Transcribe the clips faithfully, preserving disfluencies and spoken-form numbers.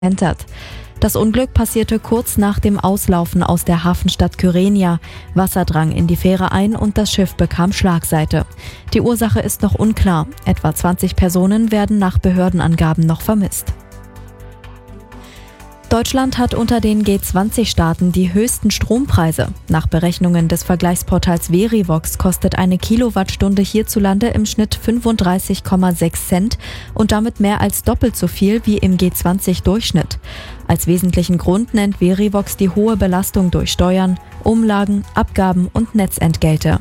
entert. Das Unglück passierte kurz nach dem Auslaufen aus der Hafenstadt Kyrenia. Wasser drang in die Fähre ein und das Schiff bekam Schlagseite. Die Ursache ist noch unklar. Etwa zwanzig Personen werden nach Behördenangaben noch vermisst. Deutschland hat unter den G zwanzig Staaten die höchsten Strompreise. Nach Berechnungen des Vergleichsportals Verivox kostet eine Kilowattstunde hierzulande im Schnitt fünfunddreißig Komma sechs Cent und damit mehr als doppelt so viel wie im G zwanzig Durchschnitt. Als wesentlichen Grund nennt Verivox die hohe Belastung durch Steuern, Umlagen, Abgaben und Netzentgelte.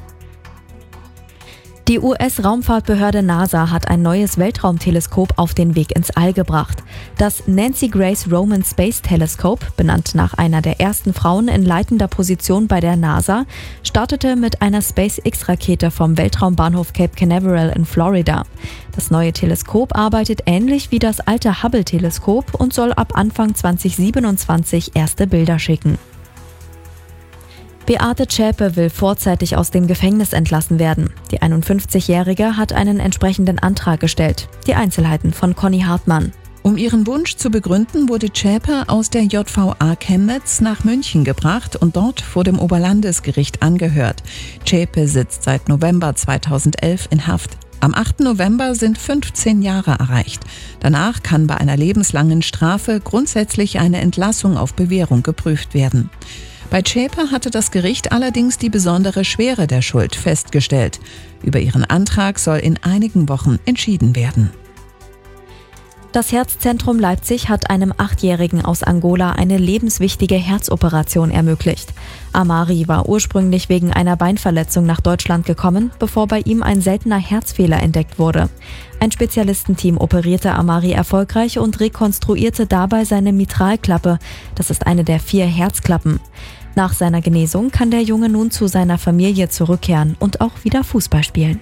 Die U S-Raumfahrtbehörde NASA hat ein neues Weltraumteleskop auf den Weg ins All gebracht. Das Nancy Grace Roman Space Telescope, benannt nach einer der ersten Frauen in leitender Position bei der NASA, startete mit einer SpaceX-Rakete vom Weltraumbahnhof Cape Canaveral in Florida. Das neue Teleskop arbeitet ähnlich wie das alte Hubble-Teleskop und soll ab Anfang zwanzig siebenundzwanzig erste Bilder schicken. Beate Zschäpe will vorzeitig aus dem Gefängnis entlassen werden. Die einundfünfzigjährige hat einen entsprechenden Antrag gestellt. Die Einzelheiten von Conny Hartmann. Um ihren Wunsch zu begründen, wurde Zschäpe aus der J V A Chemnitz nach München gebracht und dort vor dem Oberlandesgericht angehört. Zschäpe sitzt seit November zweitausendelf in Haft. Am achten November sind fünfzehn Jahre erreicht. Danach kann bei einer lebenslangen Strafe grundsätzlich eine Entlassung auf Bewährung geprüft werden. Bei Zschäpe hatte das Gericht allerdings die besondere Schwere der Schuld festgestellt. Über ihren Antrag soll in einigen Wochen entschieden werden. Das Herzzentrum Leipzig hat einem Achtjährigen aus Angola eine lebenswichtige Herzoperation ermöglicht. Amari war ursprünglich wegen einer Beinverletzung nach Deutschland gekommen, bevor bei ihm ein seltener Herzfehler entdeckt wurde. Ein Spezialistenteam operierte Amari erfolgreich und rekonstruierte dabei seine Mitralklappe. Das ist eine der vier Herzklappen. Nach seiner Genesung kann der Junge nun zu seiner Familie zurückkehren und auch wieder Fußball spielen.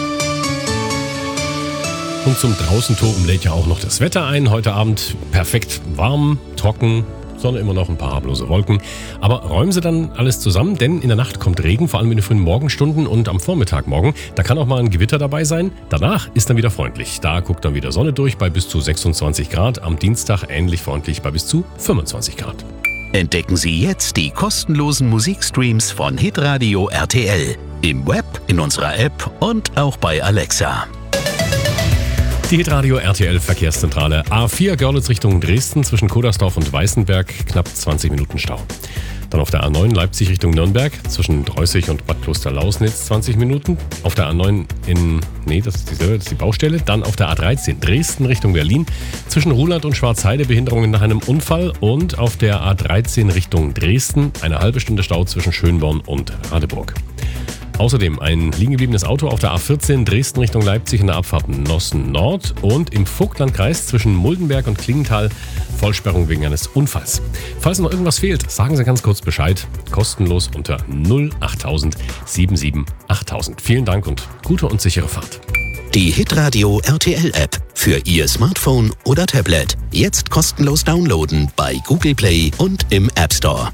Und zum Draußentoben lädt ja auch noch das Wetter ein. Heute Abend perfekt warm, trocken, Sonne immer noch, ein paar harmlose Wolken. Aber räumen Sie dann alles zusammen, denn in der Nacht kommt Regen, vor allem in den frühen Morgenstunden und am Vormittag morgen. Da kann auch mal ein Gewitter dabei sein. Danach ist dann wieder freundlich. Da guckt dann wieder Sonne durch bei bis zu sechsundzwanzig Grad. Am Dienstag ähnlich freundlich bei bis zu fünfundzwanzig Grad. Entdecken Sie jetzt die kostenlosen Musikstreams von Hitradio R T L. Im Web, in unserer App und auch bei Alexa. Die Hitradio R T L Verkehrszentrale A vier Görlitz Richtung Dresden zwischen Kodersdorf und Weißenberg knapp zwanzig Minuten Stau. Dann auf der A neun Leipzig Richtung Nürnberg zwischen Dreußig und Bad Klosterlausnitz zwanzig Minuten. Auf der A neun in, nee, das ist dieselbe, das ist die Baustelle. Dann auf der A dreizehn Dresden Richtung Berlin zwischen Ruhland und Schwarzheide Behinderungen nach einem Unfall. Und auf der A dreizehn Richtung Dresden eine halbe Stunde Stau zwischen Schönborn und Radeburg. Außerdem ein liegen gebliebenes Auto auf der A vierzehn Dresden Richtung Leipzig in der Abfahrt Nossen Nord und im Vogtlandkreis zwischen Muldenberg und Klingenthal Vollsperrung wegen eines Unfalls. Falls noch irgendwas fehlt, sagen Sie ganz kurz Bescheid. Kostenlos unter null achttausend siebenundsiebzig achttausend. Vielen Dank und gute und sichere Fahrt. Die Hitradio R T L App für Ihr Smartphone oder Tablet. Jetzt kostenlos downloaden bei Google Play und im App Store.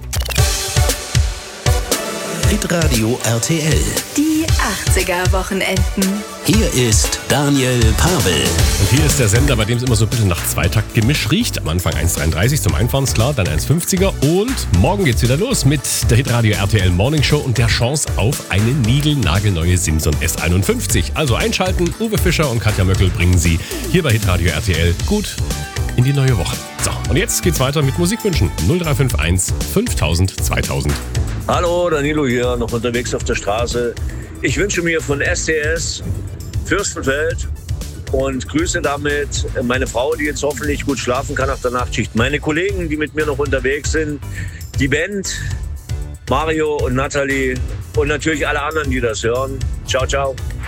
Hitradio R T L. Die achtziger-Wochenenden. Hier ist Daniel Pavel. Und hier ist der Sender, bei dem es immer so ein bisschen nach Zweitakt-Gemisch riecht. Am Anfang eins dreiunddreißig zum Einfahren, ist klar, dann eins fünfziger. Und morgen geht's wieder los mit der Hitradio R T L Morning Show und der Chance auf eine niegelnagelneue Simson S einundfünfzig. Also einschalten, Uwe Fischer und Katja Möckel bringen Sie hier bei Hitradio R T L gut in die neue Woche. So, und jetzt geht's weiter mit Musikwünschen. null drei fünf eins fünftausend zweitausend. Hallo, Danilo hier, noch unterwegs auf der Straße. Ich wünsche mir von S T S Fürstenfeld und grüße damit meine Frau, die jetzt hoffentlich gut schlafen kann nach der Nachtschicht. Meine Kollegen, die mit mir noch unterwegs sind, die Band, Mario und Nathalie und natürlich alle anderen, die das hören. Ciao, ciao.